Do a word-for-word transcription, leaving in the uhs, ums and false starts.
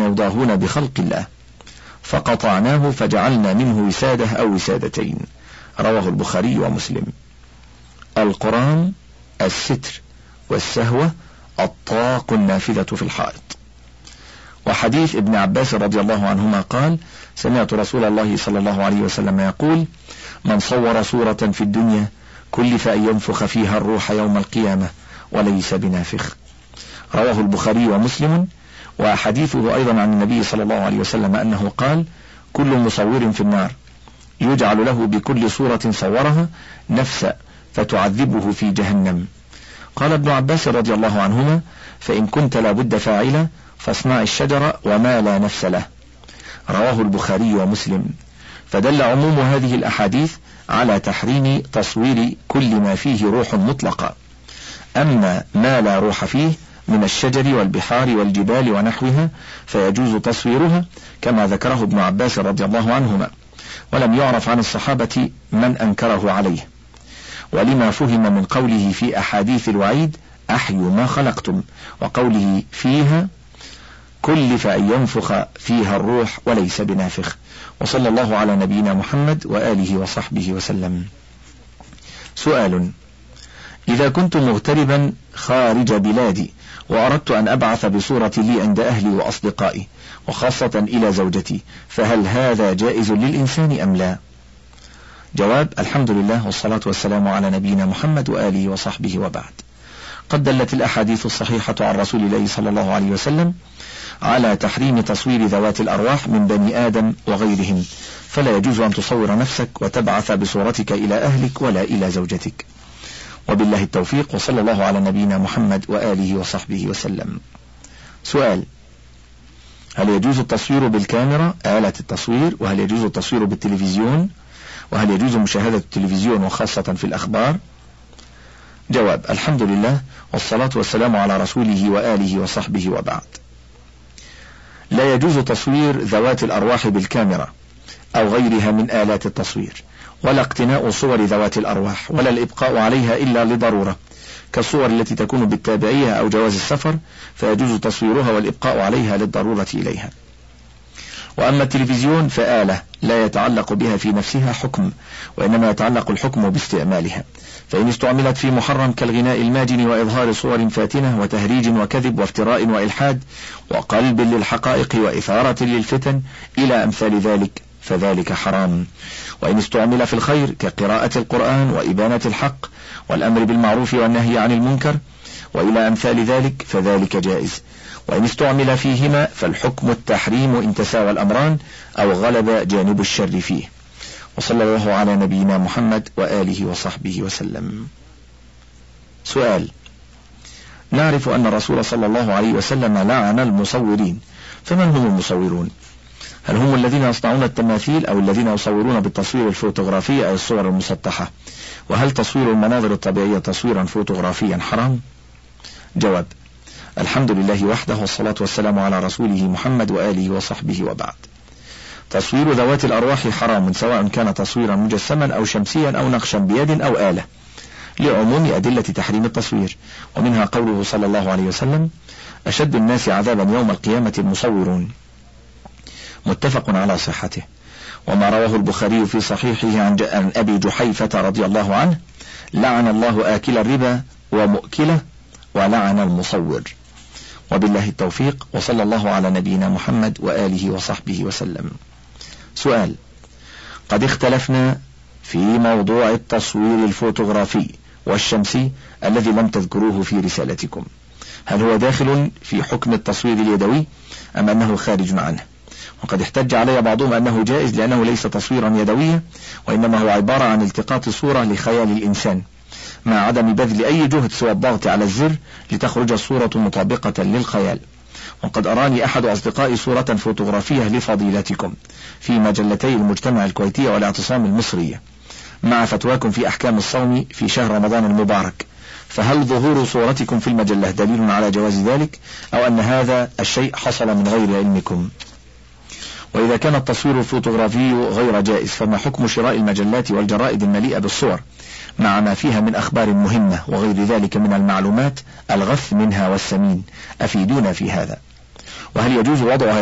يضاهون بخلق الله، فقطعناه فجعلنا منه وسادة أو وسادتين. رواه البخاري ومسلم. القرآن الستر، والسهوة الطاق النافذة في الحائط. وحديث ابن عباس رضي الله عنهما قال: سمعت رسول الله صلى الله عليه وسلم يقول: من صور صورة في الدنيا كلف أن ينفخ فيها الروح يوم القيامة وليس بنافخ. رواه البخاري ومسلم. وحديثه أيضا عن النبي صلى الله عليه وسلم أنه قال: كل مصور في النار يجعل له بكل صورة صورها نفسا فتعذبه في جهنم. قال ابن عباس رضي الله عنهما: فإن كنت لابد فاعلا فاصنع الشجر وما لا نفس له. رواه البخاري ومسلم. فدل عموم هذه الأحاديث على تحريم تصوير كل ما فيه روح مطلقة، أما ما لا روح فيه من الشجر والبحار والجبال ونحوها فيجوز تصويرها كما ذكره ابن عباس رضي الله عنهما، ولم يعرف عن الصحابة من أنكره عليه، ولما فهم من قوله في أحاديث الوعيد: أحيوا ما خلقتم، وقوله فيها: كلف أن ينفخ فيها الروح وليس بنافخ. وصلى الله على نبينا محمد وآله وصحبه وسلم. سؤال: إذا كنت مغتربا خارج بلادي وأردت أن أبعث بصورة لي عند أهلي وأصدقائي وخاصة إلى زوجتي، فهل هذا جائز للإنسان أم لا؟ جواب: الحمد لله والصلاة والسلام على نبينا محمد وآله وصحبه وبعد. قد دلت الأحاديث الصحيحة عن رسول الله صلى الله عليه وسلم على تحريم تصوير ذوات الأرواح من بني آدم وغيرهم، فلا يجوز أن تصور نفسك وتبعث بصورتك إلى أهلك ولا إلى زوجتك. وبالله التوفيق، وصلى الله على نبينا محمد وآله وصحبه وسلم. سؤال: هل يجوز التصوير بالكاميرا آلة التصوير؟ وهل يجوز التصوير بالتلفزيون؟ وهل يجوز مشاهدة التلفزيون وخاصة في الأخبار؟ جواب: الحمد لله والصلاة والسلام على رسوله وآله وصحبه وبعد. لا يجوز تصوير ذوات الأرواح بالكاميرا أو غيرها من آلات التصوير، ولا اقتناء صور ذوات الأرواح، ولا الإبقاء عليها إلا لضرورة، كالصور التي تكون بالتابعية أو جواز السفر، فيجوز تصويرها والإبقاء عليها للضرورة إليها. وأما التلفزيون فآلة لا يتعلق بها في نفسها حكم، وإنما يتعلق الحكم باستعمالها، فإن استعملت في محرم كالغناء الماجن وإظهار صور فاتنة وتهريج وكذب وافتراء وإلحاد وقلب للحقائق وإثارة للفتن إلى أمثال ذلك فذلك حرام. وإن استعمل في الخير كقراءة القرآن وإبانة الحق والأمر بالمعروف والنهي عن المنكر وإلى أمثال ذلك فذلك جائز. وإن استعمل فيهما فالحكم التحريم إن تساوى الأمران أو غلب جانب الشر فيه. وصلى الله على نبينا محمد وآله وصحبه وسلم. سؤال: نعرف أن الرسول صلى الله عليه وسلم لعن المصورين، فمن هم المصورون؟ هل هم الذين يصنعون التماثيل أو الذين يصورون بالتصوير الفوتوغرافي أي الصور المسطحة؟ وهل تصوير المناظر الطبيعية تصويرا فوتوغرافيا حرام؟ جواب: الحمد لله وحده والصلاة والسلام على رسوله محمد وآله وصحبه وبعد. تصوير ذوات الأرواح حرام، سواء كان تصويرا مجسما أو شمسيا أو نقشا بيد أو آلة، لعموم أدلة تحريم التصوير، ومنها قوله صلى الله عليه وسلم: أشد الناس عذابا يوم القيامة المصورون، متفق على صحته. وما رواه البخاري في صحيحه عن أبي جحيفة رضي الله عنه: لعن الله آكل الربا ومؤكله ولعن المصور. وبالله التوفيق، وصلى الله على نبينا محمد وآله وصحبه وسلم. سؤال: قد اختلفنا في موضوع التصوير الفوتوغرافي والشمسي الذي لم تذكروه في رسالتكم، هل هو داخل في حكم التصوير اليدوي أم أنه خارج عنه؟ وقد احتج علي بعضهم أنه جائز لأنه ليس تصويرا يدويا، وإنما هو عبارة عن التقاط صورة لخيال الإنسان مع عدم بذل أي جهد سوى الضغط على الزر لتخرج الصورة مطابقة للخيال. وقد أراني أحد أصدقائي صورة فوتوغرافية لفضيلتكم في مجلتي المجتمع الكويتية والاعتصام المصرية مع فتواكم في أحكام الصوم في شهر رمضان المبارك، فهل ظهور صورتكم في المجلة دليل على جواز ذلك أو أن هذا الشيء حصل من غير علمكم؟ وإذا كان التصوير الفوتوغرافي غير جائز، فما حكم شراء المجلات والجرائد المليئة بالصور مع ما فيها من أخبار مهمة وغير ذلك من المعلومات الغث منها والسمين؟ أفيدونا في هذا. وهل يجوز وضع